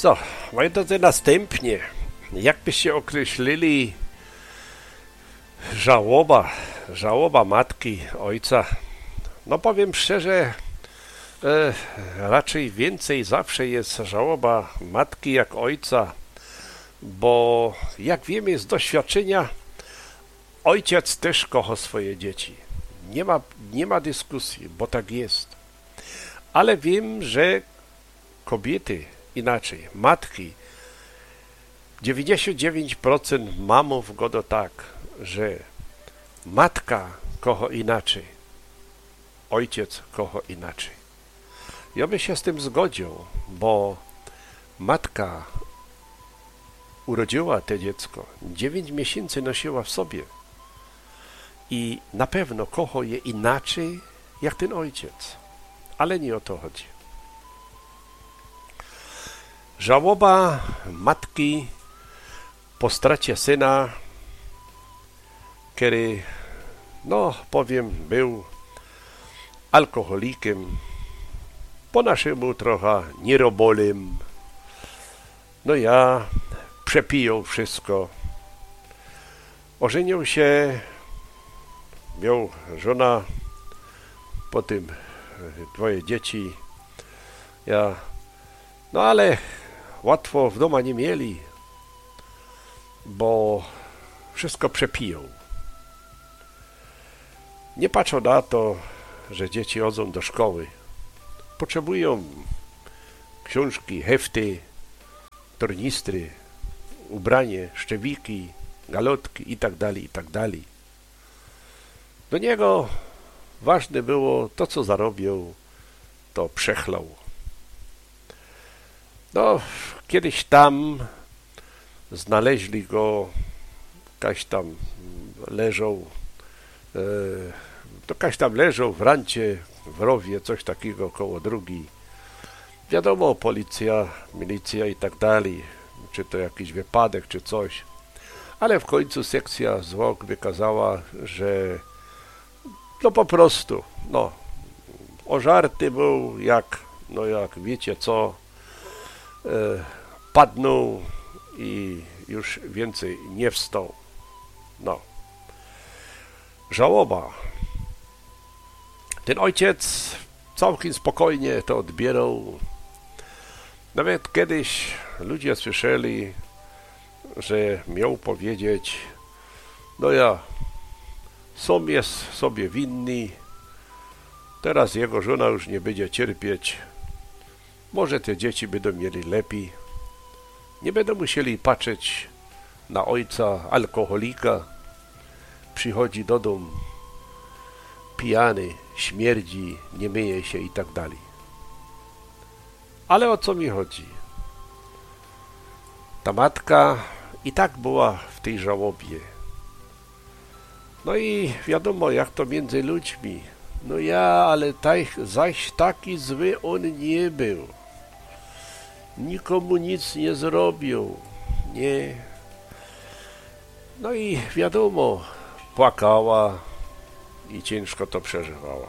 Co, moi drodzy, następnie, jakbyście określili żałoba matki, ojca? No powiem szczerze, raczej więcej zawsze jest żałoba matki jak ojca, bo jak wiemy z doświadczenia, ojciec też kocha swoje dzieci. Nie ma dyskusji, bo tak jest. Ale wiem, że kobiety inaczej, matki, 99% mamów godo tak, że matka kocha inaczej, ojciec kocha inaczej. Ja bym się z tym zgodził, bo matka urodziła to dziecko, 9 miesięcy nosiła w sobie i na pewno kocha je inaczej jak ten ojciec, ale nie o to chodzi. Żałoba matki po stracie syna, który, no powiem, był alkoholikiem, po naszemu trochę nierobolem, no ja przepijał wszystko. Ożenił się, miał żona, potem 2 dzieci. No ale łatwo w domu nie mieli, bo wszystko przepijał. Nie patrzą na to, że dzieci chodzą do szkoły. Potrzebują książki, hefty, tornistry, ubranie, szczewiki, galotki itd. Do niego ważne było to, co zarobił, to przechlał. No, kiedyś tam znaleźli go, kaś tam leżał w rancie, w rowie, coś takiego koło drogi. Wiadomo, policja, milicja i tak dalej, czy to jakiś wypadek, czy coś. Ale w końcu sekcja zwłok wykazała, że no po prostu, ożarty był, jak wiecie co, padnął i już więcej nie wstał. Żałoba. Ten ojciec całkiem spokojnie to odbierał. Nawet kiedyś ludzie słyszeli, że miał powiedzieć, sam jest sobie winny, teraz jego żona już nie będzie cierpieć, może te dzieci będą mieli lepiej, nie będą musieli patrzeć na ojca alkoholika, przychodzi do domu pijany, śmierdzi, nie myje się i tak dalej. Ale o co mi chodzi? Ta matka i tak była w tej żałobie. No i wiadomo, jak to między ludźmi. Ale zaś taki zły on nie był. Nikomu nic nie zrobił. Nie. No i wiadomo, płakała i ciężko to przeżywała.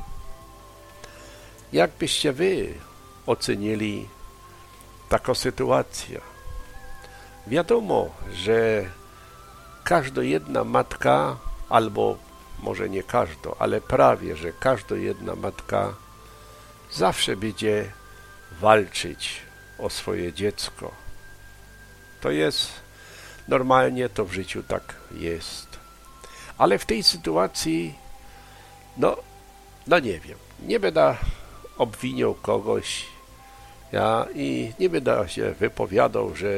Jak byście wy ocenili taką sytuację? Wiadomo, że każda jedna matka, albo może nie każda, ale prawie, że każda jedna matka zawsze będzie walczyć o swoje dziecko. To jest normalnie, to w życiu tak jest. Ale w tej sytuacji, nie wiem, nie będę obwiniał kogoś, i nie będę się wypowiadał, że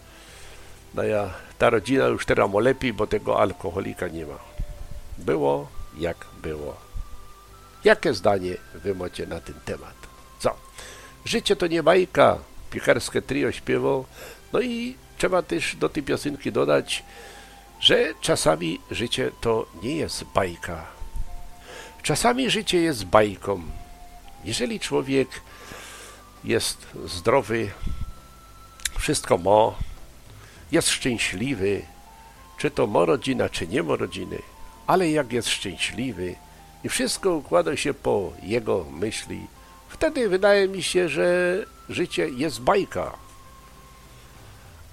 ta rodzina już teraz ma lepiej, bo tego alkoholika nie ma. Było jak było. Jakie zdanie wy macie na ten temat? Co? Życie to nie bajka. Piekarskie trio śpiewał. No i trzeba też do tej piosenki dodać, że czasami życie to nie jest bajka. Czasami życie jest bajką. Jeżeli człowiek jest zdrowy, wszystko ma, jest szczęśliwy, czy to ma rodzina, czy nie ma rodziny, ale jak jest szczęśliwy i wszystko układa się po jego myśli, wtedy wydaje mi się, że życie jest bajka.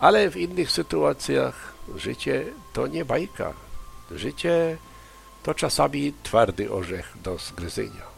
Ale w innych sytuacjach życie to nie bajka. Życie to czasami twardy orzech do zgryzienia.